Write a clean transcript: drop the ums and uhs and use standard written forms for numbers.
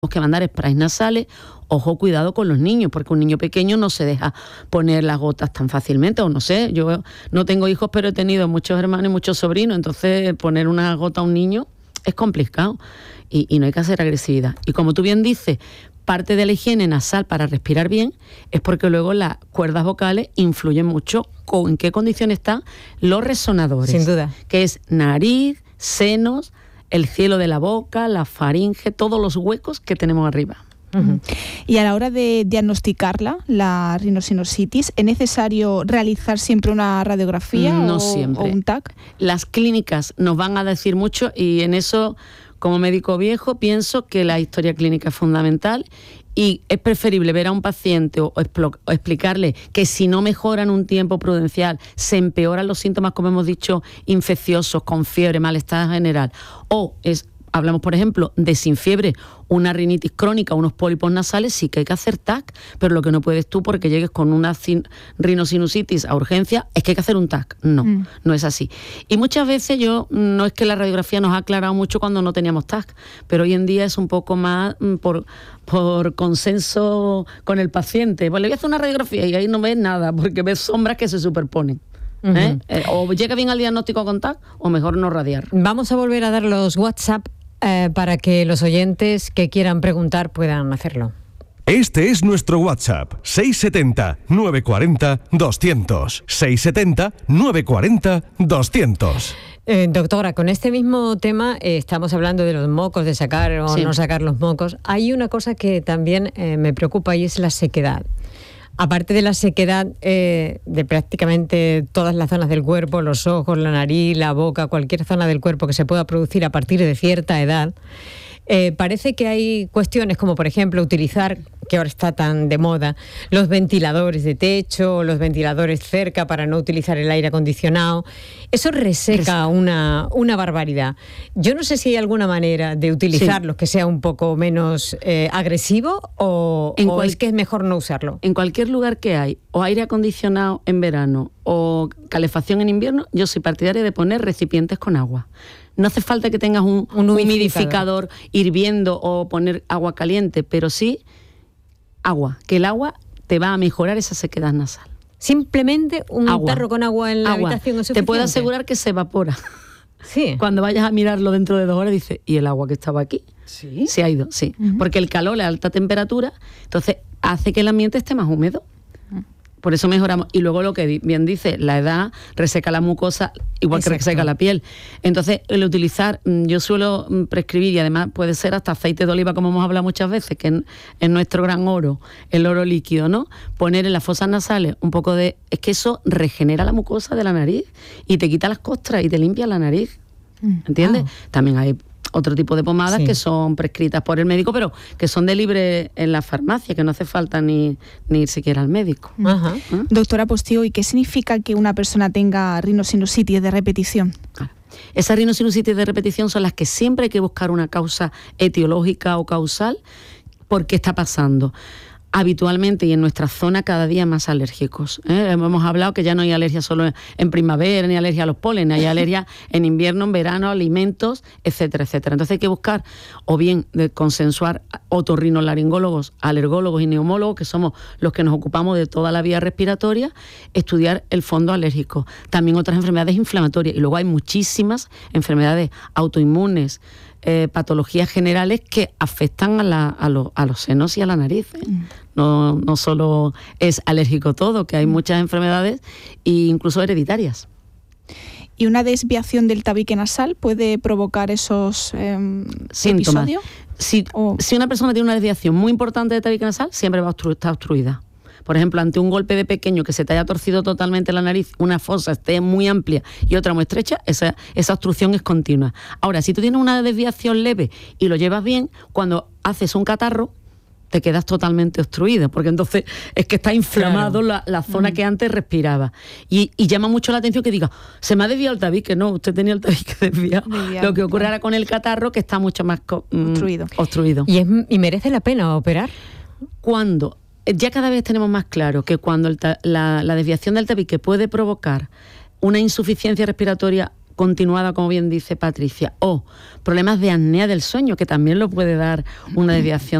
que mandar sprays nasales. Ojo, cuidado con los niños, porque un niño pequeño no se deja poner las gotas tan fácilmente, o no sé, yo no tengo hijos, pero he tenido muchos hermanos y muchos sobrinos, entonces poner una gota a un niño es complicado y no hay que hacer agresividad. Y como tú bien dices, parte de la higiene nasal para respirar bien es porque luego las cuerdas vocales influyen mucho con en qué condición están los resonadores. Sin duda. Que es nariz, senos, el cielo de la boca, la faringe, todos los huecos que tenemos arriba. Uh-huh. Y a la hora de diagnosticarla, la rinosinusitis, ¿es necesario realizar siempre una radiografía siempre. O un TAC? Las clínicas nos van a decir mucho y en eso, como médico viejo, pienso que la historia clínica es fundamental y es preferible ver a un paciente o explicarle que si no mejora en un tiempo prudencial, se empeoran los síntomas, como hemos dicho, infecciosos, con fiebre, malestar general, hablamos, por ejemplo, de sin fiebre, una rinitis crónica, unos pólipos nasales, sí que hay que hacer TAC, pero lo que no puedes tú porque llegues con una rinosinusitis a urgencia, es que hay que hacer un TAC. No es así. Y muchas veces no es que la radiografía nos ha aclarado mucho cuando no teníamos TAC, pero hoy en día es un poco más por consenso con el paciente. Pues le voy a hacer una radiografía y ahí no ves nada, porque ves sombras que se superponen. Uh-huh. O llega bien al diagnóstico con TAC o mejor no radiar. Vamos a volver a dar los WhatsApp para que los oyentes que quieran preguntar puedan hacerlo. Este es nuestro WhatsApp, 670-940-200. 670-940-200. Doctora, con este mismo tema estamos hablando de los mocos, de sacar o no sacar los mocos. Hay una cosa que también me preocupa y es la sequedad. Aparte de la sequedad de prácticamente todas las zonas del cuerpo, los ojos, la nariz, la boca, cualquier zona del cuerpo que se pueda producir a partir de cierta edad, parece que hay cuestiones como, por ejemplo, utilizar, que ahora está tan de moda, los ventiladores de techo, los ventiladores cerca para no utilizar el aire acondicionado. Eso reseca una barbaridad. Yo no sé si hay alguna manera de utilizarlos que sea un poco menos agresivo o es que es mejor no usarlo. En cualquier lugar que hay o aire acondicionado en verano o calefacción en invierno, yo soy partidaria de poner recipientes con agua. No hace falta que tengas un humidificador hirviendo o poner agua caliente, pero sí agua, que el agua te va a mejorar esa sequedad nasal. Simplemente un tarro con agua en la habitación es suficiente. Te puedo asegurar que se evapora. Sí. Cuando vayas a mirarlo dentro de 2 horas dices, ¿y el agua que estaba aquí? Sí. Se ha ido, sí. Uh-huh. Porque el calor, la alta temperatura, entonces hace que el ambiente esté más húmedo. Por eso mejoramos. Y luego lo que bien dice, la edad reseca la mucosa igual que reseca la piel. Entonces, el utilizar, yo suelo prescribir, y además puede ser hasta aceite de oliva, como hemos hablado muchas veces, que es nuestro gran oro, el oro líquido, ¿no? Poner en las fosas nasales un poco de... Es que eso regenera la mucosa de la nariz y te quita las costras y te limpia la nariz. ¿Entiendes? También hay otro tipo de pomadas que son prescritas por el médico, pero que son de libre en la farmacia, que no hace falta ni ir siquiera al médico. Ajá. Doctora Postigo, ¿y qué significa que una persona tenga rinosinusitis de repetición? Esas rinosinusitis de repetición son las que siempre hay que buscar una causa etiológica o causal. ¿Por qué está pasando? Habitualmente y en nuestra zona cada día más alérgicos. Hemos hablado que ya no hay alergia solo en primavera, ni alergia a los pólenes, hay alergia en invierno, en verano, alimentos, etcétera, etcétera. Entonces hay que buscar, o bien de consensuar otorrinolaringólogos, alergólogos y neumólogos, que somos los que nos ocupamos de toda la vía respiratoria, estudiar el fondo alérgico. También otras enfermedades inflamatorias. Y luego hay muchísimas enfermedades autoinmunes, patologías generales que afectan a los senos y a la nariz. No solo es alérgico todo, que hay muchas enfermedades e incluso hereditarias. ¿Y una desviación del tabique nasal puede provocar esos síntomas? Episodios? Si una persona tiene una desviación muy importante del tabique nasal, siempre va a estar obstruida. Por ejemplo, ante un golpe de pequeño que se te haya torcido totalmente la nariz, una fosa esté muy amplia y otra muy estrecha, esa obstrucción es continua. Ahora, si tú tienes una desviación leve y lo llevas bien, cuando haces un catarro, te quedas totalmente obstruido, porque entonces es que está inflamado la zona que antes respiraba. Y llama mucho la atención que diga, se me ha desviado el tabique. No, usted tenía el tabique desviado. Lo que ocurre ahora con el catarro, que está mucho más obstruido. ¿Y merece la pena operar? Cuando... Ya cada vez tenemos más claro que cuando la desviación del tabique puede provocar una insuficiencia respiratoria continuada, como bien dice Patricia, o problemas de apnea del sueño, que también lo puede dar una desviación